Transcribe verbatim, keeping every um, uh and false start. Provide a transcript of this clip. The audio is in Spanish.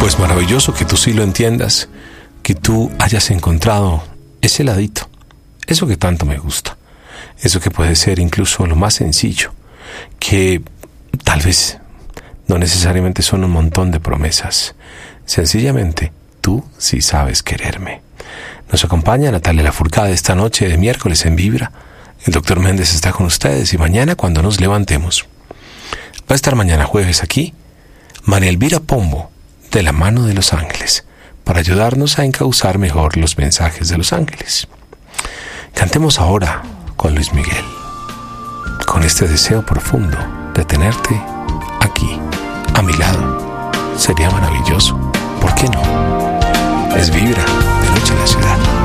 Pues maravilloso que tú sí lo entiendas, que tú hayas encontrado ese ladito, eso que tanto me gusta, eso que puede ser incluso lo más sencillo, que tal vez no necesariamente son un montón de promesas, sencillamente tú sí sabes quererme. Nos acompaña Natalia Lafourcade esta noche de miércoles en Vibra. El doctor Méndez está con ustedes y mañana cuando nos levantemos va a estar mañana jueves aquí María Elvira Pombo, de la mano de los ángeles, para ayudarnos a encauzar mejor los mensajes de los ángeles. Cantemos ahora con Luis Miguel, con este deseo profundo de tenerte aquí, a mi lado. Sería maravilloso, ¿por qué no? Es Vibra, de noche en la ciudad.